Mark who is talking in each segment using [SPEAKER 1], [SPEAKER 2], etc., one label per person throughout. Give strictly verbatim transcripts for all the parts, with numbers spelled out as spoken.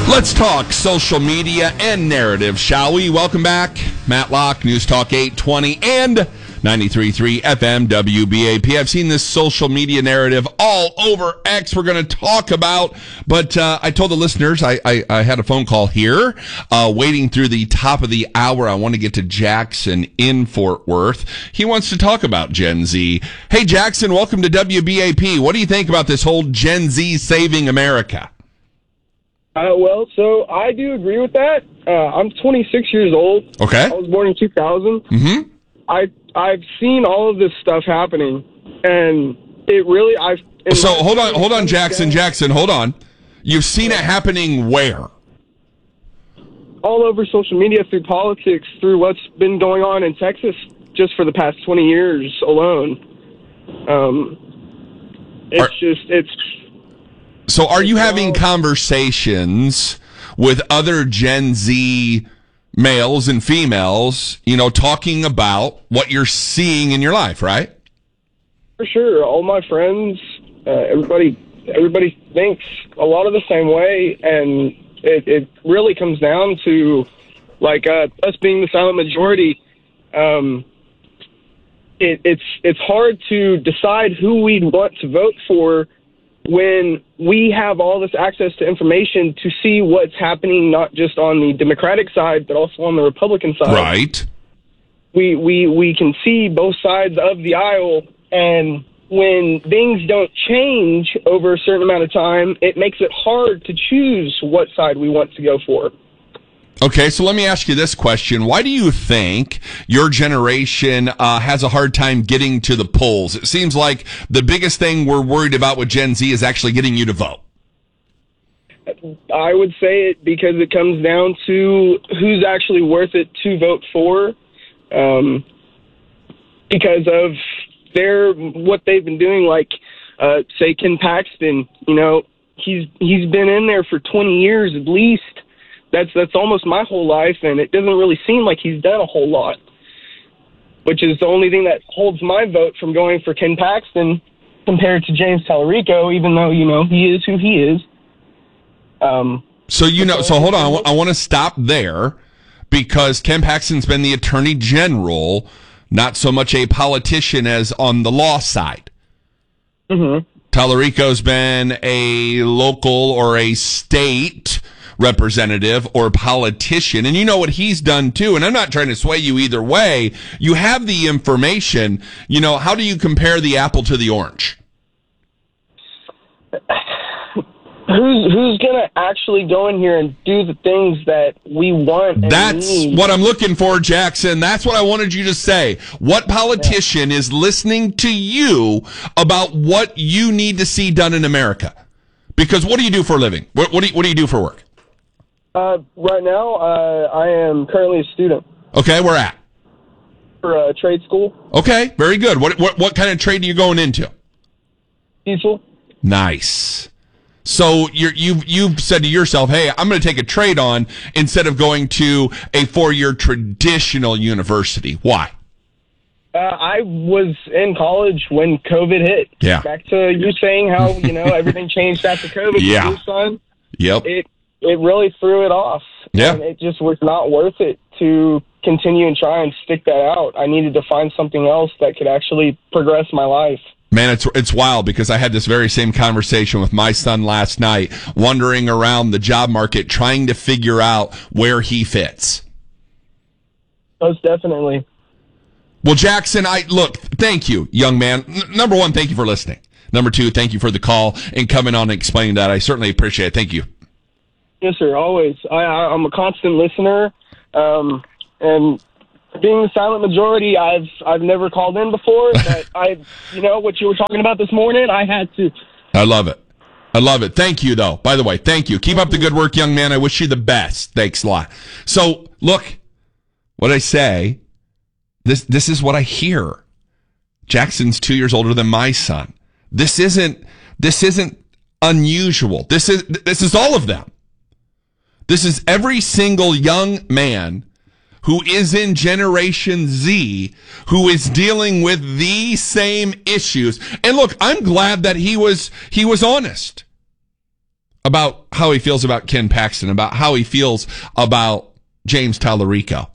[SPEAKER 1] Let's talk social media and narrative, shall we? Welcome back. Matt Locke, News Talk eight twenty and ninety-three point three F M W B A P. I've seen this social media narrative all over X we're going to talk about, but uh, I told the listeners I, I, I had a phone call here uh, waiting through the top of the hour. I want to get to Jackson in Fort Worth. He wants to talk about Gen Z. Hey, Jackson, welcome to W B A P. What do you think about this whole Gen Z saving America?
[SPEAKER 2] Uh, well, so I do agree with that. Uh, I'm twenty-six years old.
[SPEAKER 1] Okay.
[SPEAKER 2] I was born in two thousand.
[SPEAKER 1] Mm-hmm.
[SPEAKER 2] I, I've seen all of this stuff happening, and it really, I've...
[SPEAKER 1] So, hold on, hold on, Jackson, Jackson, hold on. You've seen it happening where?
[SPEAKER 2] All over social media, through politics, through what's been going on in Texas just for the past twenty years alone. Um, it's
[SPEAKER 1] Are,
[SPEAKER 2] just, it's...
[SPEAKER 1] So are you having conversations with other Gen Z males and females, you know, talking about what you're seeing in your life, right?
[SPEAKER 2] For sure. All my friends, uh, everybody everybody thinks a lot of the same way, and it, it really comes down to, like, uh, us being the silent majority. Um, it, it's it's hard to decide who we'd want to vote for when we have all this access to information to see what's happening, not just on the Democratic side, but also on the Republican side.
[SPEAKER 1] Right.
[SPEAKER 2] We, we, we can see both sides of the aisle, and when things don't change over a certain amount of time, it makes it hard to choose what side we want to go for.
[SPEAKER 1] Okay, so let me ask you this question. Why do you think your generation uh, has a hard time getting to the polls? It seems like the biggest thing we're worried about with Gen Z is actually getting you to vote.
[SPEAKER 2] I would say it because it comes down to who's actually worth it to vote for, um, because of their what they've been doing. Like, uh, say, Ken Paxton. You know, he's he's been in there for twenty years at least. That's that's almost my whole life, and it doesn't really seem like he's done a whole lot, which is the only thing that holds my vote from going for Ken Paxton compared to James Tallarico, even though, you know, he is who he is. Um,
[SPEAKER 1] so, you know, so hold on. I, w- I want to stop there because Ken Paxton's been the attorney general, not so much a politician as on the law side.
[SPEAKER 2] Mm-hmm.
[SPEAKER 1] Tallarico's been a local or a state representative or politician, and you know what he's done too, and I'm not trying to sway you either way. You have the information. You know, how do you compare the apple to the orange?
[SPEAKER 2] Who's who's gonna actually go in here and do the things that we want and
[SPEAKER 1] That's
[SPEAKER 2] need?
[SPEAKER 1] What I'm looking for, Jackson. That's what I wanted you to say. What politician yeah. is listening to you about what you need to see done in America? Because what do you do for a living? What, what do you, what do you do for work?
[SPEAKER 2] Uh, right now, uh, I am currently a student.
[SPEAKER 1] Okay, where at?
[SPEAKER 2] For a trade school.
[SPEAKER 1] Okay, very good. What what what kind of trade are you going into?
[SPEAKER 2] Diesel.
[SPEAKER 1] Nice. So you're, you've you've said to yourself, "Hey, I'm going to take a trade on instead of going to a four-year traditional university." Why?
[SPEAKER 2] Uh, I was in college when COVID hit.
[SPEAKER 1] Yeah.
[SPEAKER 2] Back to you saying how, you know, everything changed after COVID.
[SPEAKER 1] Yeah.
[SPEAKER 2] Your son.
[SPEAKER 1] Yep.
[SPEAKER 2] It it really threw it off.
[SPEAKER 1] Yeah.
[SPEAKER 2] And it just was not worth it to continue and try and stick that out. I needed to find something else that could actually progress my life.
[SPEAKER 1] Man, it's it's wild because I had this very same conversation with my son last night, wandering around the job market, trying to figure out where he fits.
[SPEAKER 2] Most definitely.
[SPEAKER 1] Well, Jackson, I look, thank you, young man. N- number one, thank you for listening. Number two, thank you for the call and coming on and explaining that. I certainly appreciate it. Thank you.
[SPEAKER 2] Yes, sir, always. I, I, I'm a constant listener, um, and being the silent majority, I've I've never called in before, but I, you know, what you were talking about this morning, I had to.
[SPEAKER 1] I love it. I love it. Thank you, though. By the way, thank you. Keep up the good work, young man. I wish you the best. Thanks a lot. So, look, what I say, this this is what I hear. Jackson's two years older than my son. This isn't this isn't unusual. This is this is all of them. This is every single young man who is in Generation Z, who is dealing with these same issues. And look, I'm glad that he was he was honest. about how he feels about Ken Paxton, about how he feels about James Tallarico.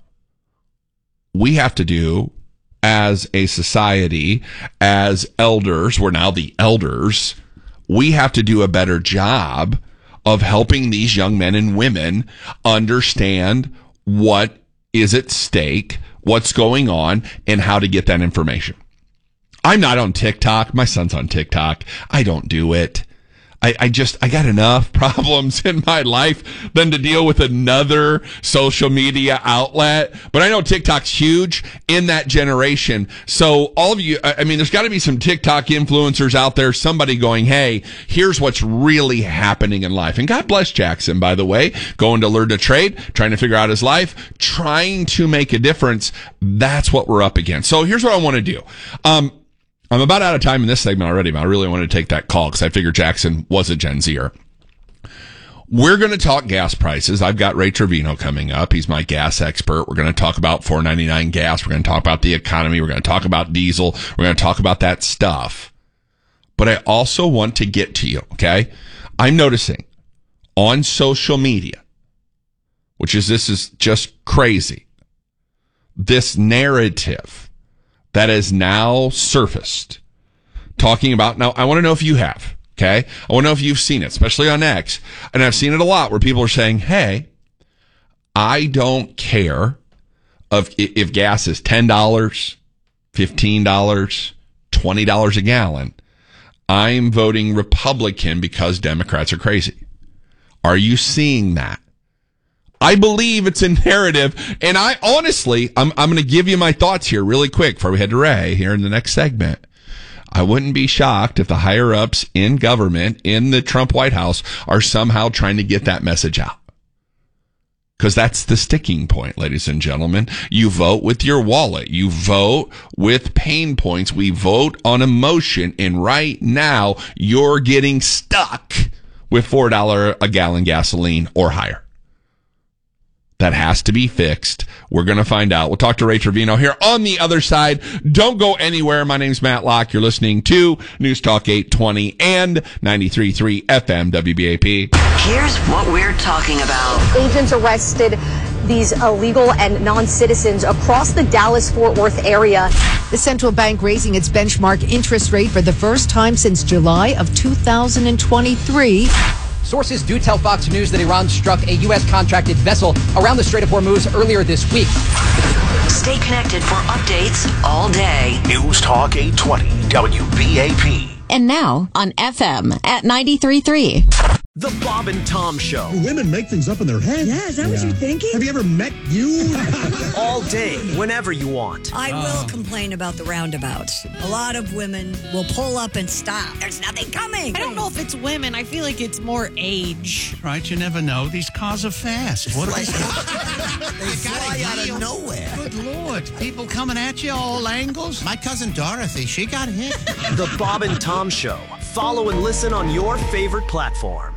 [SPEAKER 1] We have to do, as a society, as elders, we're now the elders, we have to do a better job of helping these young men and women understand what is at stake, what's going on, and how to get that information. I'm not on TikTok. My son's on TikTok. I don't do it. I, I just, I got enough problems in my life than to deal with another social media outlet. But I know TikTok's huge in that generation. So all of you, I mean, there's got to be some TikTok influencers out there, somebody going, hey, here's what's really happening in life. And God bless Jackson, by the way, going to learn to trade, trying to figure out his life, trying to make a difference. That's what we're up against. So here's what I want to do. Um, I'm about out of time in this segment already, but I really wanted to take that call because I figured Jackson was a Gen Zer. We're going to talk gas prices. I've got Ray Trevino coming up. He's my gas expert. We're going to talk about four ninety-nine gas. We're going to talk about the economy. We're going to talk about diesel. We're going to talk about that stuff. But I also want to get to you, okay? I'm noticing on social media, which is, this is just crazy, this narrative that has now surfaced, talking about, now I want to know if you have, okay? I want to know if you've seen it, especially on X. And I've seen it a lot where people are saying, hey, I don't care of if gas is ten dollars, fifteen dollars, twenty dollars a gallon. I'm voting Republican because Democrats are crazy. Are you seeing that? I believe it's a narrative, and I honestly, I'm I'm going to give you my thoughts here really quick before we head to Ray here in the next segment. I wouldn't be shocked if the higher-ups in government, in the Trump White House, are somehow trying to get that message out. Because that's the sticking point, ladies and gentlemen. You vote with your wallet. You vote with pain points. We vote on emotion, and right now, you're getting stuck with four dollars a gallon gasoline or higher. That has to be fixed. We're going to find out. We'll talk to Ray Trevino here on the other side. Don't go anywhere. My name's Matt Locke. You're listening to News Talk eight twenty and ninety-three point three F M W B A P.
[SPEAKER 3] Here's what we're talking about.
[SPEAKER 4] Agents arrested these illegal and non-citizens across the Dallas-Fort Worth area.
[SPEAKER 5] The central bank raising its benchmark interest rate for the first time since July of two thousand twenty-three.
[SPEAKER 6] Sources do tell Fox News that Iran struck a U S contracted vessel around the Strait of Hormuz earlier this week.
[SPEAKER 3] Stay connected for updates all day.
[SPEAKER 7] News Talk eight twenty W B A P.
[SPEAKER 8] And now on F M at ninety-three point three.
[SPEAKER 9] The Bob and Tom Show.
[SPEAKER 10] Women make things up in their head.
[SPEAKER 11] Yeah, is that yeah. what you're thinking?
[SPEAKER 10] Have you ever met you?
[SPEAKER 9] All day, whenever you want.
[SPEAKER 11] I will complain about the roundabouts. A lot of women will pull up and stop. There's nothing coming.
[SPEAKER 12] I don't know if it's women. I feel like it's more age.
[SPEAKER 13] Right, you never know. These cars are fast. What
[SPEAKER 14] like, they fly out of nowhere.
[SPEAKER 13] Good Lord. People coming at you all angles. My cousin Dorothy, she got hit.
[SPEAKER 9] The Bob and Tom Show. Follow and listen on your favorite platform.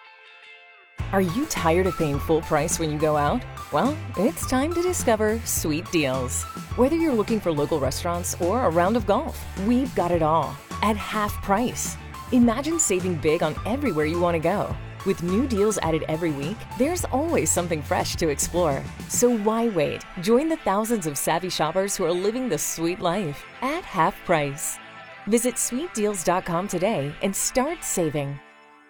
[SPEAKER 15] Are you tired of paying full price when you go out? Well, it's time to discover Sweet Deals. Whether you're looking for local restaurants or a round of golf, we've got it all at half price. Imagine saving big on everywhere you want to go. With new deals added every week, there's always something fresh to explore. So why wait? Join the thousands of savvy shoppers who are living the sweet life at half price. Visit sweet deals dot com today and start saving.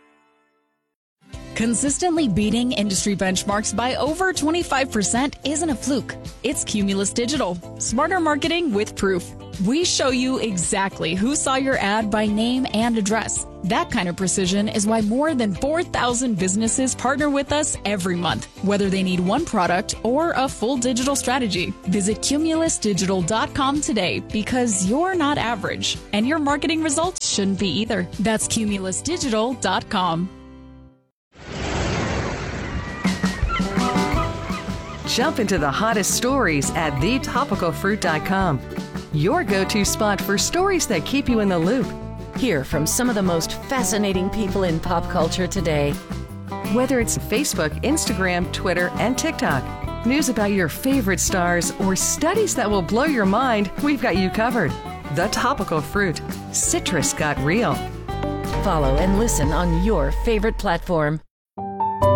[SPEAKER 16] Consistently beating industry benchmarks by over twenty-five percent isn't a fluke. It's Cumulus Digital. Smarter marketing with proof. We show you exactly who saw your ad by name and address. That kind of precision is why more than four thousand businesses partner with us every month, whether they need one product or a full digital strategy. Visit cumulus digital dot com today because you're not average, and your marketing results shouldn't be either. That's cumulus digital dot com.
[SPEAKER 17] Jump into the hottest stories at the topical fruit dot com. Your go-to spot for stories that keep you in the loop.
[SPEAKER 8] Hear from some of the most fascinating people in pop culture today.
[SPEAKER 17] Whether it's Facebook, Instagram, Twitter, and TikTok, news about your favorite stars, or studies that will blow your mind, we've got you covered. The Topical Fruit. Citrus got real.
[SPEAKER 8] follow and listen on your favorite platform.